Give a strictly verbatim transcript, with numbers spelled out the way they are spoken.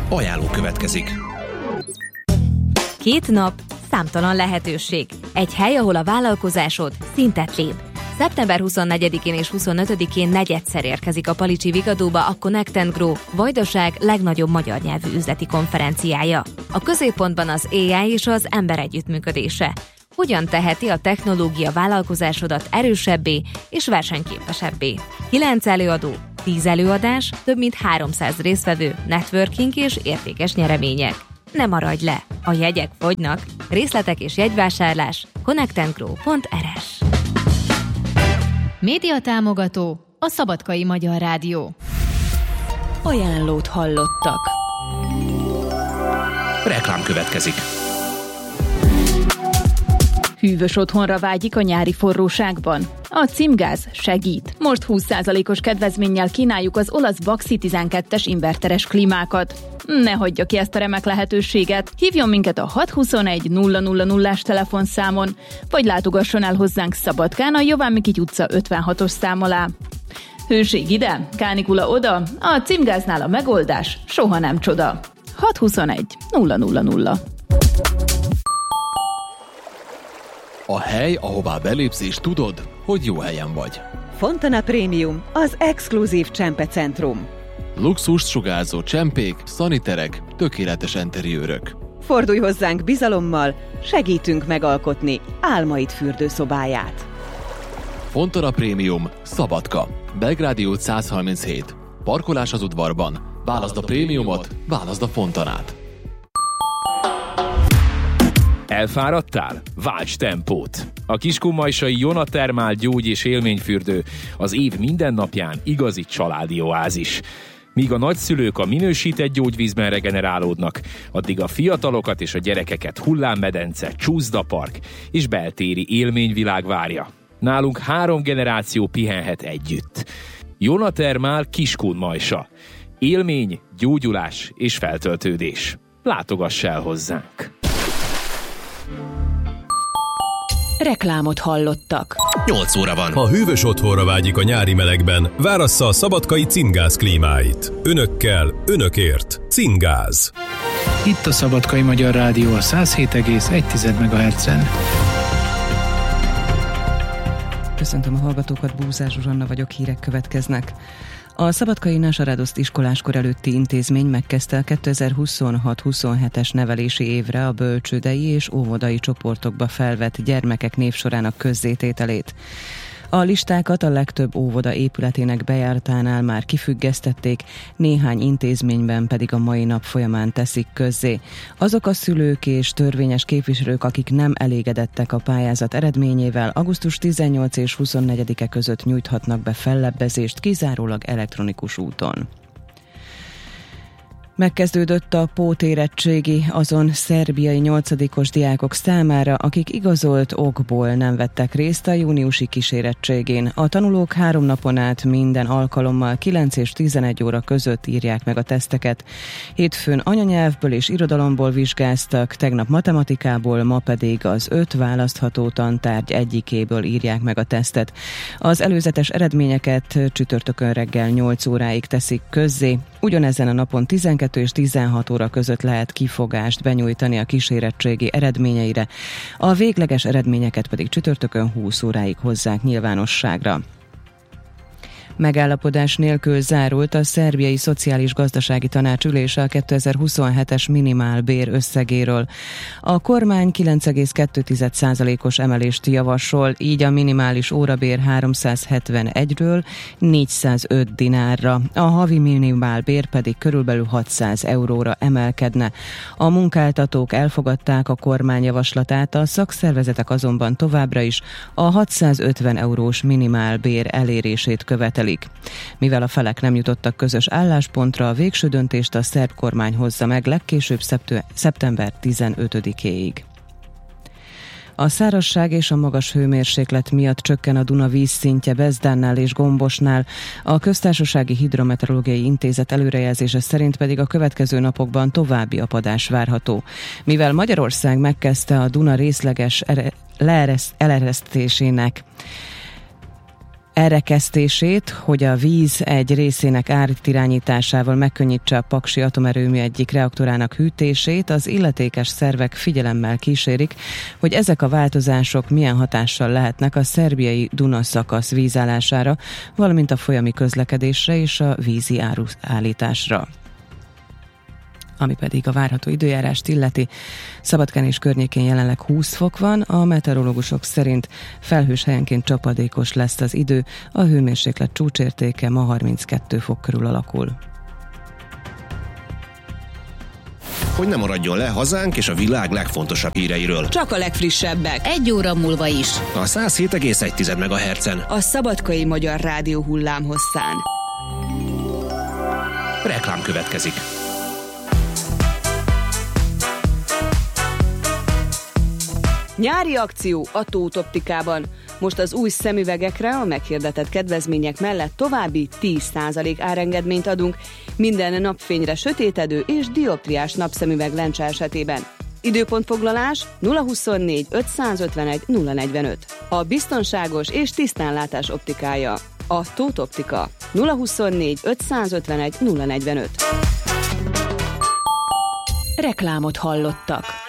Ajánló következik. Két nap, számtalan lehetőség. Egy hely, ahol a vállalkozásod szintet lép. szeptember huszonnegyedikén és huszonötödikén negyedszer érkezik a Palicsi Vigadóba a Connect and Grow, Vajdaság legnagyobb magyar nyelvű üzleti konferenciája. A középpontban az á i és az ember együttműködése. Hogyan teheti a technológia vállalkozásodat erősebbé és versenyképesebbé? Kilenc előadó, tíz előadás, több mint háromszáz résztvevő, networking és értékes nyeremények. Ne maradj le! A jegyek fogynak. Részletek és jegyvásárlás connect and grow pont er es. Média támogató a Szabadkai Magyar Rádió. Ajánlót hallottak. Reklám következik. Hűvös otthonra vágyik a nyári forróságban? A Címgáz segít. Most húsz százalékos kedvezménnyel kínáljuk az olasz Baxi tizenkettes inverteres klímákat. Ne hagyja ki ezt a remek lehetőséget. Hívjon minket a hat huszonegy nulla nulla nullás telefonszámon, vagy látogasson el hozzánk Szabadkán a Jován Mikity utca ötvenhatos szám alá. Hőség ide, kánikula oda, a Címgáznál a megoldás soha nem csoda. hat huszonegy nulla nulla nulla. A hely, ahová belépsz és tudod, hogy jó helyen vagy. Fontana Premium, az exkluzív csempecentrum. Luxust sugárzó csempék, szaniterek, tökéletes enteriőrök. Fordulj hozzánk bizalommal, segítünk megalkotni álmaid fürdőszobáját. Fontana Premium, Szabadka, Belgrádi út száz harminchét. Parkolás az udvarban. Válaszd a prémiumot, válaszd a Fontanát. Elfáradtál? Válts tempót! A kiskunmajsai Jona Thermal gyógy- és élményfürdő az év minden napján igazi családi oázis. Míg a nagyszülők a minősített gyógyvízben regenerálódnak, addig a fiatalokat és a gyerekeket hullámmedence, csúszdapark és beltéri élményvilág várja. Nálunk három generáció pihenhet együtt. Jona Thermal Kiskunmajsa. Élmény, gyógyulás és feltöltődés. Látogass el hozzánk! Reklámot hallottak. nyolc óra van. Ha hűvös otthonra vágyik a nyári melegben, várassza a szabadkai Címgáz klímáit. Önökkel, önökért. Címgáz. Itt a Szabadkai Magyar Rádió a száz hét egész egy megahertzen. Köszöntöm a hallgatókat, Búzás Zsuzsanna vagyok, hírek következnek. A szabadkai Násaradoszt iskoláskor előtti intézmény megkezdte a kétezer-huszonhat huszonhetes nevelési évre a bölcsődei és óvodai csoportokba felvett gyermekek névsorának közzétételét. A listákat a legtöbb óvoda épületének bejártánál már kifüggesztették, néhány intézményben pedig a mai nap folyamán teszik közzé. Azok a szülők és törvényes képviselők, akik nem elégedettek a pályázat eredményével, augusztus tizennyolcadika és huszonnegyedike között nyújthatnak be fellebbezést kizárólag elektronikus úton. Megkezdődött a pótérettségi azon szerbiai nyolcadikos diákok számára, akik igazolt okból nem vettek részt a júniusi kísérettségén. A tanulók három napon át minden alkalommal kilenc és tizenegy óra között írják meg a teszteket. Hétfőn anyanyelvből és irodalomból vizsgáztak, tegnap matematikából, ma pedig az öt választható tantárgy egyikéből írják meg a tesztet. Az előzetes eredményeket csütörtökön reggel nyolc óráig teszik közzé. Ugyanezen a napon tizenkettő és tizenhat óra között lehet kifogást benyújtani a kísérettségi eredményeire, a végleges eredményeket pedig csütörtökön húsz óráig hozzák nyilvánosságra. Megállapodás nélkül zárult a szerbiai szociális-gazdasági tanács ülése a kétezer-huszonhetes minimálbér összegéről. A kormány kilenc egész kettő százalékos emelést javasol, így a minimális órabér háromszázhetvenegyről négyszázöt dinárra, a havi minimálbér pedig körülbelül hatszáz euróra emelkedne. A munkáltatók elfogadták a kormány javaslatát, a szakszervezetek azonban továbbra is a hatszázötven eurós minimálbér elérését követelik. Mivel a felek nem jutottak közös álláspontra, a végső döntést a szerb kormány hozza meg legkésőbb szeptember tizenötödikéig. A szárazság és a magas hőmérséklet miatt csökken a Duna vízszintje Bezdánnál és Gombosnál. A Köztársasági Hidrometeorológiai Intézet előrejelzése szerint pedig a következő napokban további apadás várható. Mivel Magyarország megkezdte a Duna részleges ere- leereszt- eleresztésének elrekesztését, hogy a víz egy részének átirányításával megkönnyítse a paksi atomerőmű egyik reaktorának hűtését, az illetékes szervek figyelemmel kísérik, hogy ezek a változások milyen hatással lehetnek a szerbiai Duna szakasz vízállására, valamint a folyami közlekedésre és a vízi áruállításra. Ami pedig a várható időjárást illeti. Szabadkán és környékén jelenleg húsz fok van, a meteorológusok szerint felhős helyenként csapadékos lesz az idő, a hőmérséklet csúcsértéke ma harminckettő fok körül alakul. Hogy ne maradjon le hazánk és a világ legfontosabb híreiről. Csak a legfrissebbek. Egy óra múlva is. A száz hét egész egy megahertzen. A Szabadkai Magyar Rádió hullámhosszán. Reklám következik. Nyári akció a Tóth Optikában. Most az új szemüvegekre a meghirdetett kedvezmények mellett további tíz százalék árengedményt adunk minden napfényre sötétedő és dioptriás napszemüveg lencse esetében. Időpontfoglalás nulla huszonnégy ötszázötvenegy nulla negyvenöt. A biztonságos és tisztánlátás optikája. A Tóth Optika. nulla huszonnégy ötszázötvenegy nulla negyvenöt. Reklámot hallottak.